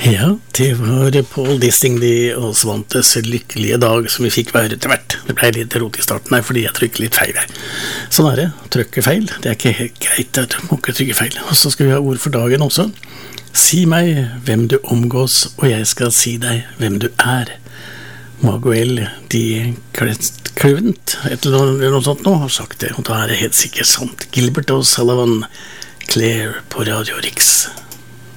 Ja, det var Paul Distingley og Svantes lykkelige dag som vi fikk være etter hvert. Det ble litt rot i starten her, fordi jeg trykker litt feil her. Sånn er det, trykke feil, det er ikke helt greit, du må ikke trykke feil. Og så skal vi ha ord for dagen også. Si meg hvem du omgås, og jeg skal si deg hvem du er. Maguel de Crevent, eller noe sånt nå, har sagt det, og da er det helt sikkert sant. Gilbert O'Sullivan, Claire på Radio Riks.